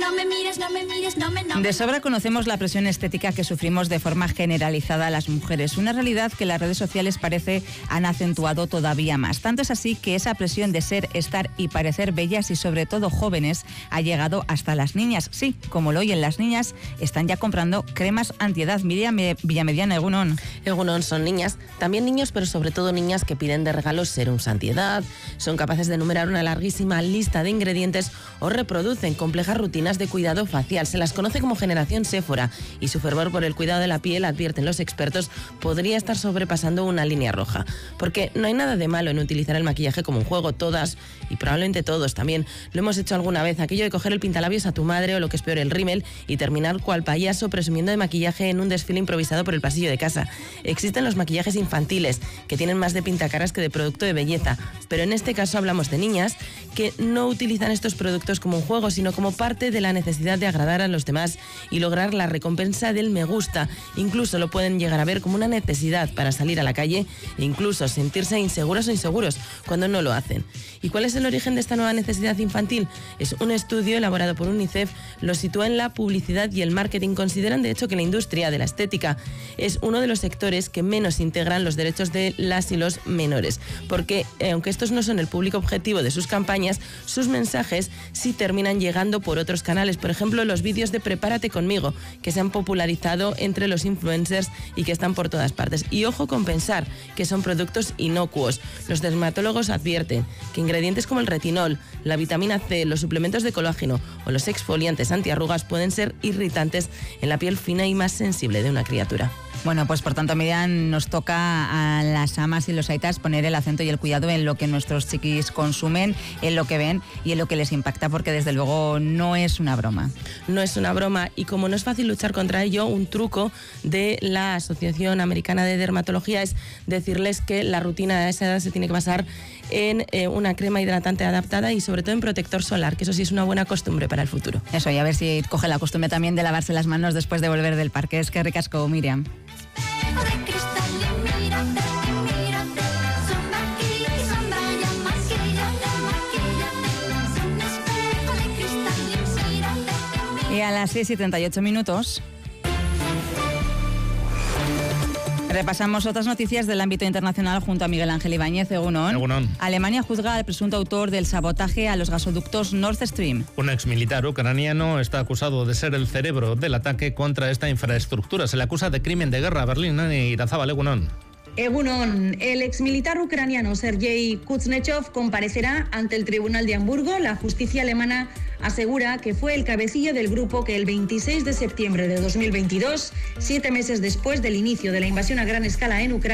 De sobra conocemos la presión estética que sufrimos de forma generalizada las mujeres, una realidad que las redes sociales parece han acentuado todavía más. Tanto es así que esa presión de ser, estar y parecer bellas y sobre todo jóvenes ha llegado hasta las niñas. Sí, como lo oyen, las niñas están ya comprando cremas antiedad. Miriam Villamediana, Egunon. Egunon, son niñas, también niños, pero sobre todo niñas que piden de regalos serums antiedad, son capaces de enumerar una larguísima lista de ingredientes o reproducen complejas rutinas de cuidado facial. Se las conoce como generación Séfora y su fervor por el cuidado de la piel, advierten los expertos, podría estar sobrepasando una línea roja. Porque no hay nada de malo en utilizar el maquillaje como un juego. Todas, y probablemente todos también, lo hemos hecho alguna vez. Aquello de coger el pintalabios a tu madre o lo que es peor, el rímel, y terminar cual payaso presumiendo de maquillaje en un desfile improvisado por el pasillo de casa. Existen los maquillajes infantiles, que tienen más de pintacaras que de producto de belleza, pero en este caso hablamos de niñas que no utilizan estos productos como un juego, sino como parte de la necesidad de agradar a los demás y lograr la recompensa del me gusta. Incluso lo pueden llegar a ver como una necesidad para salir a la calle e incluso sentirse inseguras o inseguros cuando no lo hacen. ¿Y cuál es el origen de esta nueva necesidad infantil? Es un estudio elaborado por UNICEF, lo sitúa en la publicidad y el marketing. Consideran de hecho que la industria de la estética es uno de los sectores que menos integran los derechos de las y los menores, porque aunque estos no son el público objetivo de sus campañas, sus mensajes sí terminan llegando por otros canales. Por ejemplo, los vídeos de Prepárate conmigo, que se han popularizado entre los influencers y que están por todas partes. Y ojo con pensar que son productos inocuos. Los dermatólogos advierten que ingredientes como el retinol, la vitamina C, los suplementos de colágeno o los exfoliantes antiarrugas pueden ser irritantes en la piel fina y más sensible de una criatura. Bueno, pues por tanto, Miriam, nos toca a las amas y los aitas poner el acento y el cuidado en lo que nuestros chiquis consumen, en lo que ven y en lo que les impacta, porque desde luego no es una broma. No es una broma, y como no es fácil luchar contra ello, un truco de la Asociación Americana de Dermatología es decirles que la rutina a esa edad se tiene que basar en una crema hidratante adaptada y sobre todo en protector solar, que eso sí es una buena costumbre para el futuro. Eso, y a ver si coge la costumbre también de lavarse las manos después de volver del parque. Es que ricasco, Miriam. Y a las 6:38 repasamos otras noticias del ámbito internacional junto a Miguel Ángel Ibáñez. Egunon. Alemania juzga al presunto autor del sabotaje a los gasoductos Nord Stream. Un exmilitar ucraniano está acusado de ser el cerebro del ataque contra esta infraestructura. Se le acusa de crimen de guerra. Berlín y Irazábal, Egunon. Egunon, el exmilitar ucraniano Sergei Kuznechov comparecerá ante el Tribunal de Hamburgo. La justicia alemana asegura que fue el cabecilla del grupo que el 26 de septiembre de 2022, 7 meses después del inicio de la invasión a gran escala en Ucrania,